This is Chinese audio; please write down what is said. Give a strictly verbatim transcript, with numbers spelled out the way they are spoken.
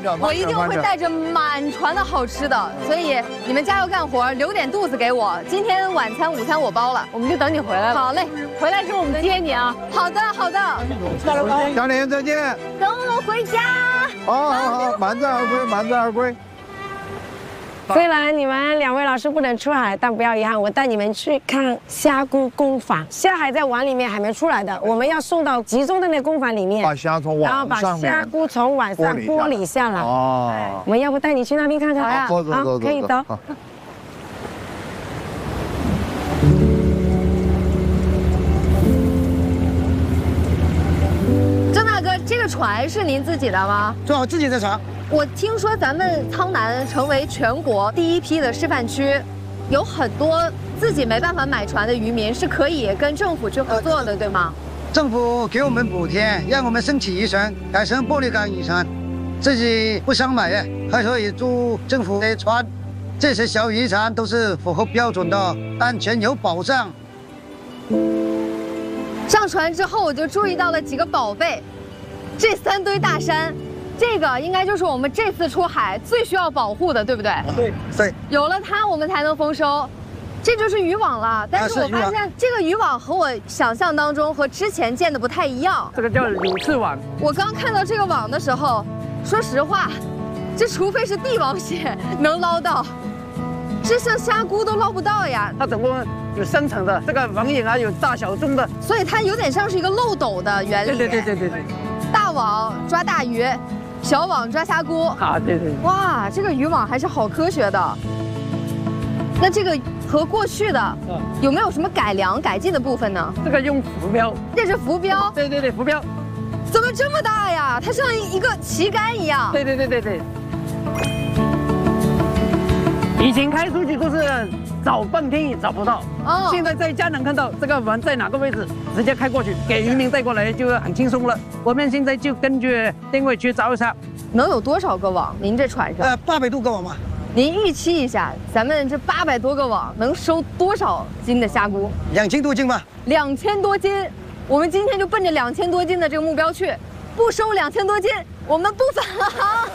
着， 我一定会带着满船的好吃的，所以你们加油干活，留点肚子给我。今天晚餐、午餐我包了， 我们就等你回来了。 好嘞， 回来之后我们接你啊。 好的，好的。 小莲再见。 等我回家。 好好好，满载而归，满载而归。 虽然你们两位老师不能出海，但不要遗憾，我带你们去看虾菇工坊。虾还在碗里面还没出来的，我们要送到集中的那工坊里面， 把虾从然后把碗上面虾菇从碗上剥离下来。 哦， 我们要不带你去那边看看？ 好呀， 走走走， 可以走。 张大哥，这个船是您自己的吗？ 做好自己的船。 我听说咱们苍南成为全国第一批的示范区，有很多自己没办法买船的渔民是可以跟政府去合作的，对吗？ 政府给我们补贴，让我们申请渔船改成玻璃钢渔船，自己不想买，还可以租政府的船。这些小渔船都是符合标准的，安全有保障。 上船之后，我就注意到了几个宝贝，这三堆大山。 这个应该就是我们这次出海最需要保护的，对不对？ 对对， 有了它，我们才能丰收。这就是渔网了，但是我发现这个渔网和我想象当中和之前见的不太一样。 这个叫柳刺网。 我刚看到这个网的时候，说实话，这除非是帝王蟹能捞到，这像虾菇都捞不到呀。 它总共有三层的，这个网眼啊有大小中的， 所以它有点像是一个漏斗的原理。 对对对对对对。 大网抓大鱼。 小网抓虾菇啊，对对。 哇，这个渔网还是好科学的。那这个和过去的有没有什么改良改进的部分呢？ 这个用浮标， 这是浮标。 对对对，浮标。 怎么这么大呀？它像一个旗杆一样。 对对对对对。以前开出去都是找半天也找不到，哦，现在在家能看到这个网在哪个位置，直接开过去，给渔民带过来就很轻松了。我们现在就根据定位去找一下， 能有多少个网？您这船上？ 呃，八百多个网吧。 您预期一下，咱们这八百多个网能收多少斤的虾菇？ 两千多斤吧。 两千多斤，我们今天就奔着两千多斤的这个目标去，不收两千多斤，我们不返航。